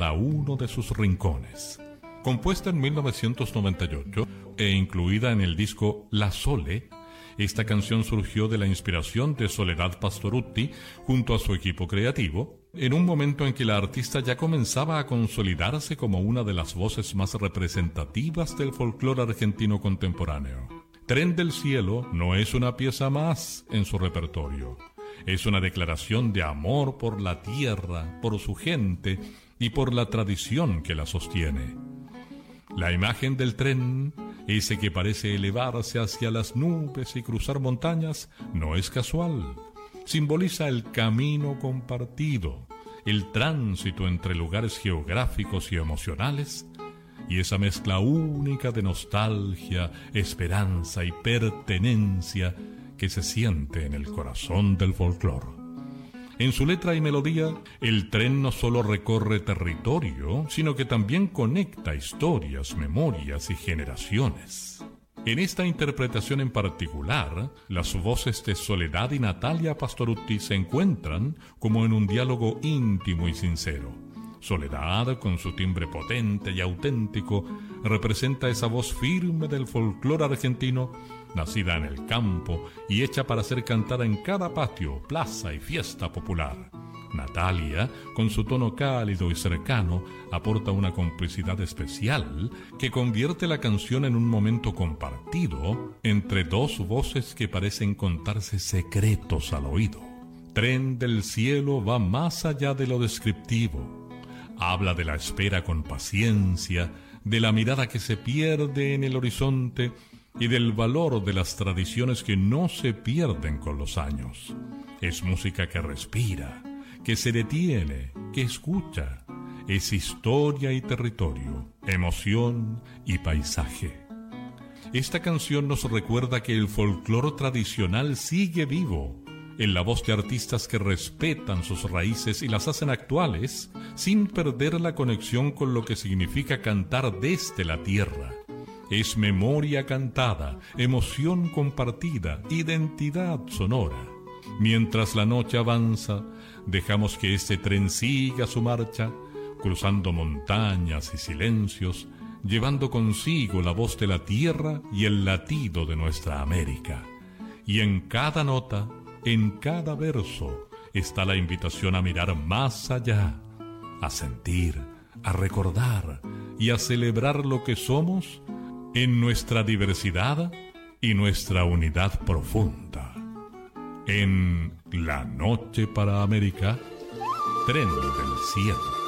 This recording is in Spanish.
cada uno de sus rincones. Compuesta en 1998 e incluida en el disco La Sole, esta canción surgió de la inspiración de Soledad Pastorutti junto a su equipo creativo, en un momento en que la artista ya comenzaba a consolidarse como una de las voces más representativas del folclore argentino contemporáneo. Tren del Cielo no es una pieza más en su repertorio. Es una declaración de amor por la tierra, por su gente y por la tradición que la sostiene. La imagen del tren, ese que parece elevarse hacia las nubes y cruzar montañas, no es casual. Simboliza el camino compartido, el tránsito entre lugares geográficos y emocionales, y esa mezcla única de nostalgia, esperanza y pertenencia que se siente en el corazón del folclore. En su letra y melodía, el tren no solo recorre territorio, sino que también conecta historias, memorias y generaciones. En esta interpretación en particular, las voces de Soledad y Natalia Pastorutti se encuentran como en un diálogo íntimo y sincero. Soledad, con su timbre potente y auténtico, representa esa voz firme del folclore argentino, nacida en el campo y hecha para ser cantada en cada patio, plaza y fiesta popular. Natalia, con su tono cálido y cercano, aporta una complicidad especial que convierte la canción en un momento compartido entre dos voces que parecen contarse secretos al oído. Tren del Cielo va más allá de lo descriptivo. Habla de la espera con paciencia, de la mirada que se pierde en el horizonte y del valor de las tradiciones que no se pierden con los años. Es música que respira, que se detiene, que escucha. Es historia y territorio, emoción y paisaje. Esta canción nos recuerda que el folclore tradicional sigue vivo, en la voz de artistas que respetan sus raíces y las hacen actuales, sin perder la conexión con lo que significa cantar desde la tierra. Es memoria cantada, emoción compartida, identidad sonora. Mientras la noche avanza, dejamos que este tren siga su marcha, cruzando montañas y silencios, llevando consigo la voz de la tierra y el latido de nuestra América. Y en cada nota, en cada verso, está la invitación a mirar más allá, a sentir, a recordar y a celebrar lo que somos en nuestra diversidad y nuestra unidad profunda. En La Noche para América, Tren del Cielo.